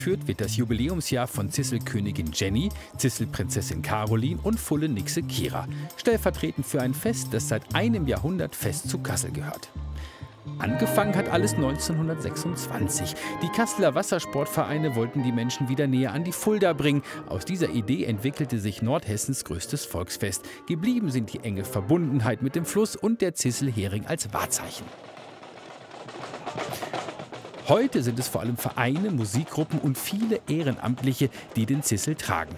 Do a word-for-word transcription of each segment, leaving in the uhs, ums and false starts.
Geführt wird das Jubiläumsjahr von Zisselkönigin Jenny, Zisselprinzessin Caroline und Fulle-Nixe Kira. Stellvertretend für ein Fest, das seit einem Jahrhundert fest zu Kassel gehört. Angefangen hat alles neunzehnhundertsechsundzwanzig. Die Kasseler Wassersportvereine wollten die Menschen wieder näher an die Fulda bringen. Aus dieser Idee entwickelte sich Nordhessens größtes Volksfest. Geblieben sind die enge Verbundenheit mit dem Fluss und der Zisselhering als Wahrzeichen. Heute sind es vor allem Vereine, Musikgruppen und viele Ehrenamtliche, die den Zissel tragen.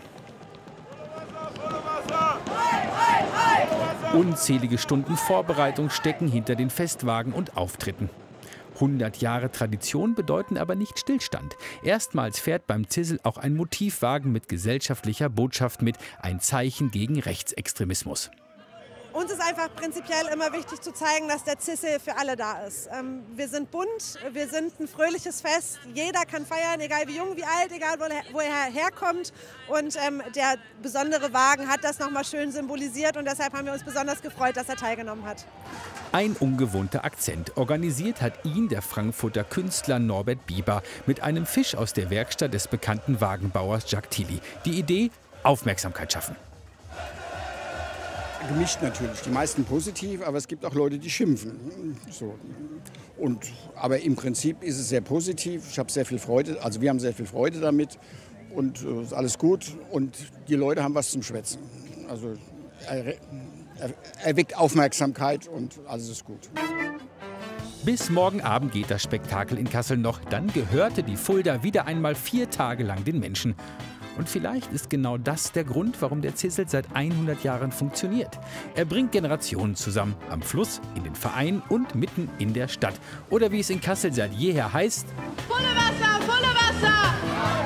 Unzählige Stunden Vorbereitung stecken hinter den Festwagen und Auftritten. hundert Jahre Tradition bedeuten aber nicht Stillstand. Erstmals fährt beim Zissel auch ein Motivwagen mit gesellschaftlicher Botschaft mit, ein Zeichen gegen Rechtsextremismus. Uns ist einfach prinzipiell immer wichtig zu zeigen, dass der Zissel für alle da ist. Wir sind bunt, wir sind ein fröhliches Fest. Jeder kann feiern, egal wie jung, wie alt, egal wo er herkommt. Und der besondere Wagen hat das nochmal schön symbolisiert und deshalb haben wir uns besonders gefreut, dass er teilgenommen hat. Ein ungewohnter Akzent. Organisiert hat ihn der Frankfurter Künstler Norbert Bieber mit einem Fisch aus der Werkstatt des bekannten Wagenbauers Jacques Tilly. Die Idee: Aufmerksamkeit schaffen. Gemischt natürlich, die meisten positiv, aber es gibt auch Leute, die schimpfen. So. Und, aber im Prinzip ist es sehr positiv. Ich habe sehr viel Freude, also wir haben sehr viel Freude damit und äh, ist alles gut und die Leute haben was zum Schwätzen. Also er, er, erweckt Aufmerksamkeit und alles ist gut. Bis morgen Abend geht das Spektakel in Kassel noch. Dann gehörte die Fulda wieder einmal vier Tage lang den Menschen. Und vielleicht ist genau das der Grund, warum der Zissel seit hundert Jahren funktioniert. Er bringt Generationen zusammen, am Fluss, in den Vereinen und mitten in der Stadt. Oder wie es in Kassel seit jeher heißt: Volle Wasser, volle Wasser!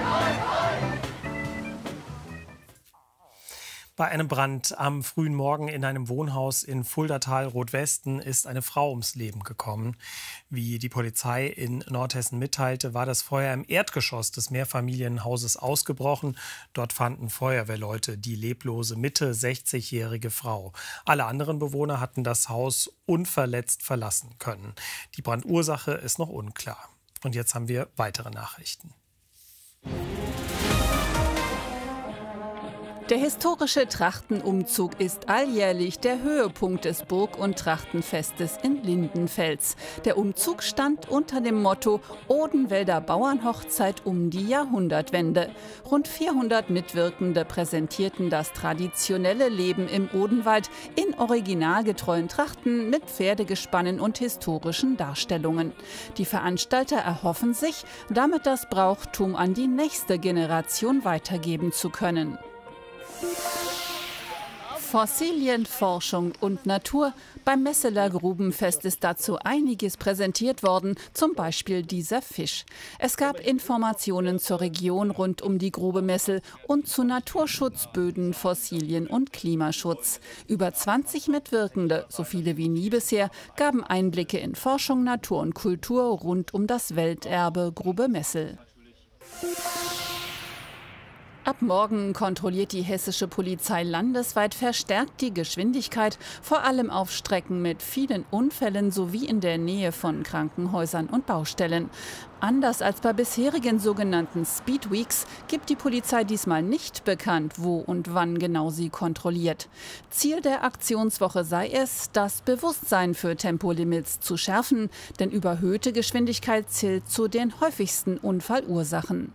Bei einem Brand am frühen Morgen in einem Wohnhaus in Fuldatal Rotwesten ist eine Frau ums Leben gekommen. Wie die Polizei in Nordhessen mitteilte, war das Feuer im Erdgeschoss des Mehrfamilienhauses ausgebrochen. Dort fanden Feuerwehrleute die leblose Mitte sechzigjährige Frau. Alle anderen Bewohner hatten das Haus unverletzt verlassen können. Die Brandursache ist noch unklar. Und jetzt haben wir weitere Nachrichten. Der historische Trachtenumzug ist alljährlich der Höhepunkt des Burg- und Trachtenfestes in Lindenfels. Der Umzug stand unter dem Motto Odenwälder Bauernhochzeit um die Jahrhundertwende. Rund vierhundert Mitwirkende präsentierten das traditionelle Leben im Odenwald in originalgetreuen Trachten mit Pferdegespannen und historischen Darstellungen. Die Veranstalter erhoffen sich, damit das Brauchtum an die nächste Generation weitergeben zu können. Fossilienforschung und Natur. Beim Messeler Grubenfest ist dazu einiges präsentiert worden, zum Beispiel dieser Fisch. Es gab Informationen zur Region rund um die Grube Messel und zu Naturschutz, Böden, Fossilien und Klimaschutz. Über zwanzig Mitwirkende, so viele wie nie bisher, gaben Einblicke in Forschung, Natur und Kultur rund um das Welterbe Grube Messel. Ab morgen kontrolliert die hessische Polizei landesweit verstärkt die Geschwindigkeit, vor allem auf Strecken mit vielen Unfällen sowie in der Nähe von Krankenhäusern und Baustellen. Anders als bei bisherigen sogenannten Speedweeks gibt die Polizei diesmal nicht bekannt, wo und wann genau sie kontrolliert. Ziel der Aktionswoche sei es, das Bewusstsein für Tempolimits zu schärfen, denn überhöhte Geschwindigkeit zählt zu den häufigsten Unfallursachen.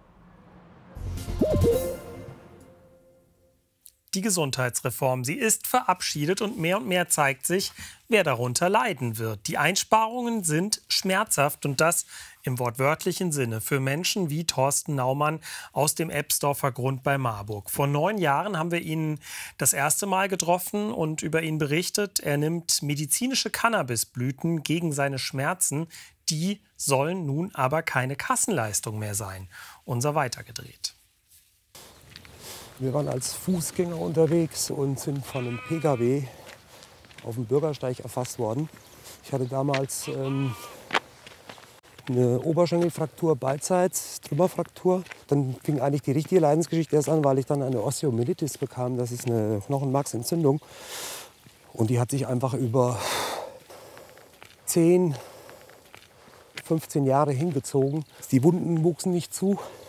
Die Gesundheitsreform, sie ist verabschiedet und mehr und mehr zeigt sich, wer darunter leiden wird. Die Einsparungen sind schmerzhaft und das im wortwörtlichen Sinne für Menschen wie Thorsten Naumann aus dem Ebsdorfer Grund bei Marburg. Vor neun Jahren haben wir ihn das erste Mal getroffen und über ihn berichtet. Er nimmt medizinische Cannabisblüten gegen seine Schmerzen. Die sollen nun aber keine Kassenleistung mehr sein. Unser weitergedreht. Wir waren als Fußgänger unterwegs und sind von einem P K W auf dem Bürgersteig erfasst worden. Ich hatte damals ähm, eine Oberschenkelfraktur beidseits, Trümmerfraktur. Dann fing eigentlich die richtige Leidensgeschichte erst an, weil ich dann eine Osteomyelitis bekam. Das ist eine Knochenmarksentzündung. Und die hat sich einfach über zehn, fünfzehn Jahre hingezogen. Die Wunden wuchsen nicht zu.